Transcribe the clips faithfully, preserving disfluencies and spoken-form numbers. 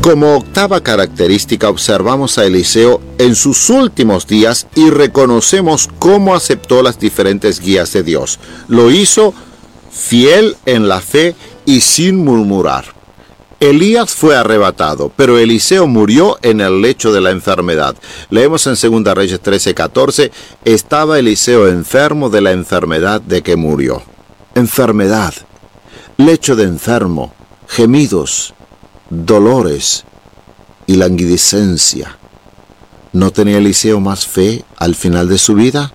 Como octava característica observamos a Eliseo en sus últimos días y reconocemos cómo aceptó las diferentes guías de Dios. Lo hizo fiel en la fe y sin murmurar. Elías fue arrebatado, pero Eliseo murió en el lecho de la enfermedad. Leemos en Segunda Reyes trece catorce, estaba Eliseo enfermo de la enfermedad de que murió. Enfermedad, lecho de enfermo, gemidos, dolores y languidecencia. ¿No tenía Eliseo más fe al final de su vida?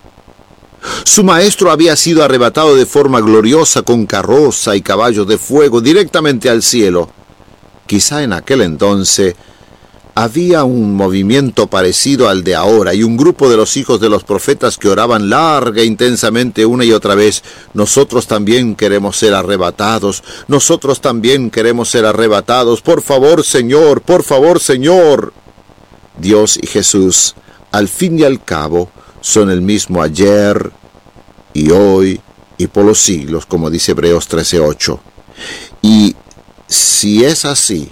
Su maestro había sido arrebatado de forma gloriosa con carroza y caballos de fuego directamente al cielo. Quizá en aquel entonces había un movimiento parecido al de ahora y un grupo de los hijos de los profetas que oraban larga e intensamente una y otra vez: nosotros también queremos ser arrebatados, nosotros también queremos ser arrebatados, por favor Señor, por favor Señor. Dios y Jesús, al fin y al cabo, son el mismo ayer y hoy y por los siglos, como dice Hebreos trece ocho. Y si es así,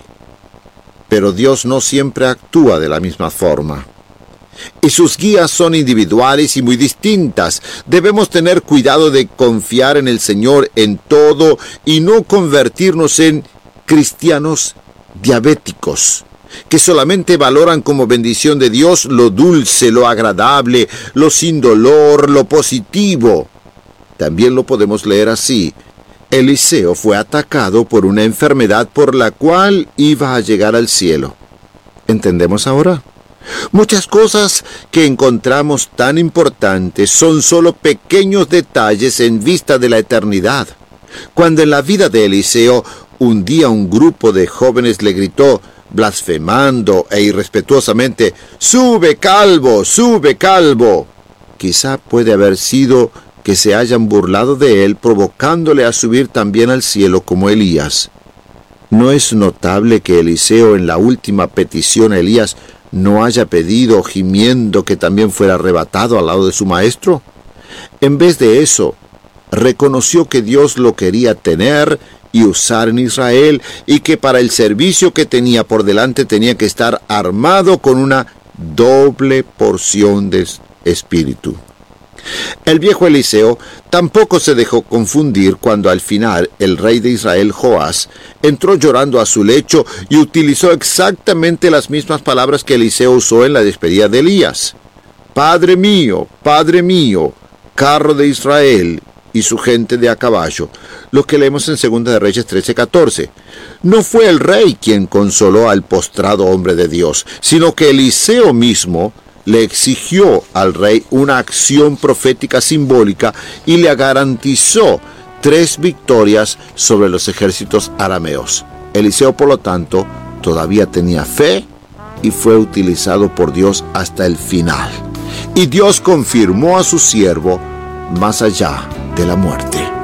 pero Dios no siempre actúa de la misma forma. Y sus guías son individuales y muy distintas. Debemos tener cuidado de confiar en el Señor en todo y no convertirnos en cristianos diabéticos, que solamente valoran como bendición de Dios lo dulce, lo agradable, lo sin dolor, lo positivo. También lo podemos leer así: Eliseo fue atacado por una enfermedad por la cual iba a llegar al cielo. ¿Entendemos ahora? Muchas cosas que encontramos tan importantes son solo pequeños detalles en vista de la eternidad. Cuando en la vida de Eliseo un día un grupo de jóvenes le gritó, blasfemando e irrespetuosamente: «¡Sube, calvo! ¡Sube, calvo!», quizá puede haber sido que se hayan burlado de él, provocándole a subir también al cielo como Elías. ¿No es notable que Eliseo en la última petición a Elías no haya pedido, gimiendo, que también fuera arrebatado al lado de su maestro? En vez de eso, reconoció que Dios lo quería tener y usar en Israel, y que para el servicio que tenía por delante tenía que estar armado con una doble porción de espíritu. El viejo Eliseo tampoco se dejó confundir cuando al final el rey de Israel, Joás, entró llorando a su lecho y utilizó exactamente las mismas palabras que Eliseo usó en la despedida de Elías. «Padre mío, Padre mío, carro de Israel y su gente de a caballo», lo que leemos en Segunda de Reyes trece catorce. No fue el rey quien consoló al postrado hombre de Dios, sino que Eliseo mismo le exigió al rey una acción profética simbólica y le garantizó tres victorias sobre los ejércitos arameos. Eliseo, por lo tanto, todavía tenía fe y fue utilizado por Dios hasta el final. Y Dios confirmó a su siervo más allá de la muerte.